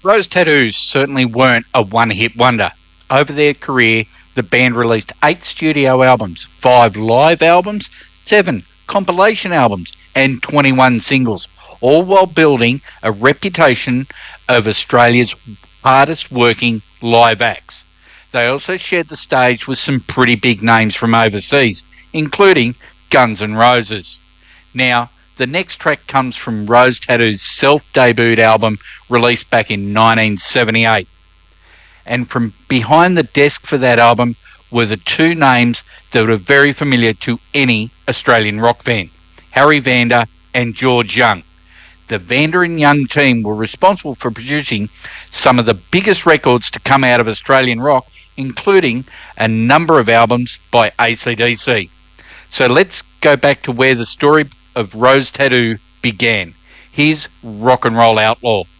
Rose Tattoos certainly weren't a one-hit wonder. Over their career, the band released 8 studio albums, 5 live albums, 7 compilation albums, and 21 singles, all while building a reputation of Australia's hardest working live acts. They also shared the stage with some pretty big names from overseas, including Guns N' Roses. Now, the next track comes from Rose Tattoo's self-debuted album released back in 1978. And from behind the desk for that album were the 2 names that are very familiar to any Australian rock fan, Harry Vanda and George Young. The Vanda and Young team were responsible for producing some of the biggest records to come out of Australian rock, including a number of albums by AC/DC. So let's go back to where the story of Rose Tattoo began. Here's Rock and Roll Outlaw.